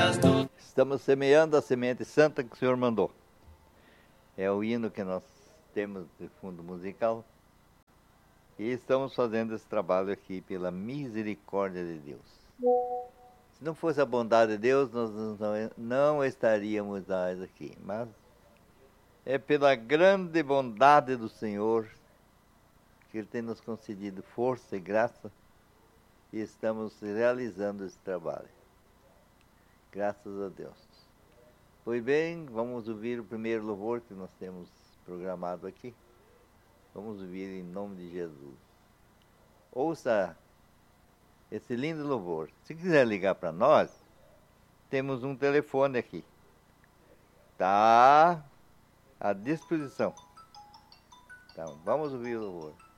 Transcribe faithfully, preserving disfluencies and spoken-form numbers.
Estamos semeando a semente santa que o Senhor mandou. É o hino que nós temos de fundo musical. E estamos fazendo esse trabalho aqui pela misericórdia de Deus. Se não fosse a bondade de Deus, nós não, não estaríamos mais aqui. Mas é pela grande bondade do Senhor que Ele tem nos concedido força e graça e estamos realizando esse trabalho. Graças a Deus. Pois bem, vamos ouvir o primeiro louvor que nós temos programado aqui. Vamos ouvir em nome de Jesus. Ouça esse lindo louvor. Se quiser ligar para nós, temos um telefone aqui. Está à disposição. Então, vamos ouvir o louvor.